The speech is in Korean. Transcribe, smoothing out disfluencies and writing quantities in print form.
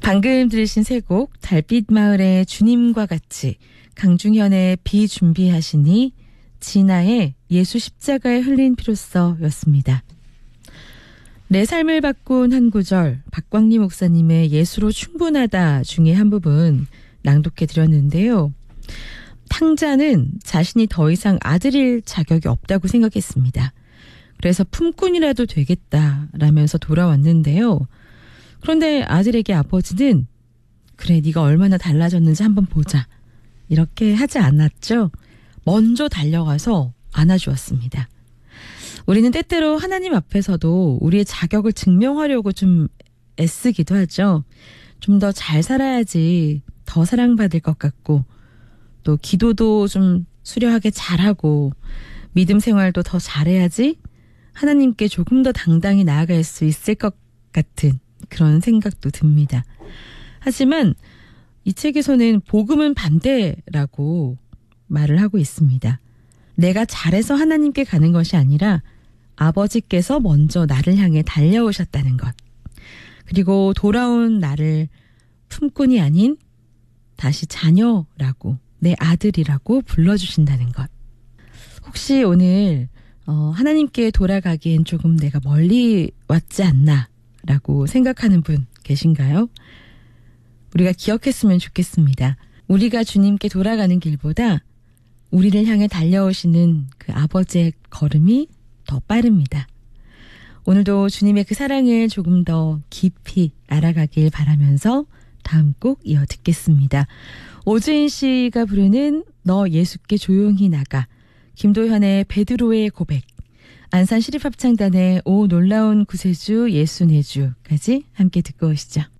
방금 들으신 세 곡 달빛마을의 주님과 같이, 강중현의 비 준비하시니, 진아의 예수 십자가에 흘린 피로써 였습니다. 내 삶을 바꾼 한 구절, 박광리 목사님의 예수로 충분하다 중에 한 부분 낭독해 드렸는데요. 탕자는 자신이 더 이상 아들일 자격이 없다고 생각했습니다. 그래서 품꾼이라도 되겠다라면서 돌아왔는데요. 그런데 아들에게 아버지는 그래, 네가 얼마나 달라졌는지 한번 보자, 이렇게 하지 않았죠. 먼저 달려가서 안아주었습니다. 우리는 때때로 하나님 앞에서도 우리의 자격을 증명하려고 좀 애쓰기도 하죠. 좀 더 잘 살아야지 더 사랑받을 것 같고, 또 기도도 좀 수려하게 잘하고, 믿음 생활도 더 잘해야지 하나님께 조금 더 당당히 나아갈 수 있을 것 같은 그런 생각도 듭니다. 하지만 이 책에서는 복음은 반대라고 말을 하고 있습니다. 내가 잘해서 하나님께 가는 것이 아니라 아버지께서 먼저 나를 향해 달려오셨다는 것. 그리고 돌아온 나를 품꾼이 아닌 다시 자녀라고, 내 아들이라고 불러주신다는 것. 혹시 오늘 하나님께 돌아가기엔 조금 내가 멀리 왔지 않나 라고 생각하는 분 계신가요? 우리가 기억했으면 좋겠습니다. 우리가 주님께 돌아가는 길보다 우리를 향해 달려오시는 그 아버지의 걸음이 더 빠릅니다. 오늘도 주님의 그 사랑을 조금 더 깊이 알아가길 바라면서 다음 곡 이어 듣겠습니다. 오주인 씨가 부르는 너 예수께 조용히 나가, 김도현의 베드로의 고백, 안산 시립합창단의 오 놀라운 구세주 예수 내주까지 함께 듣고 오시죠.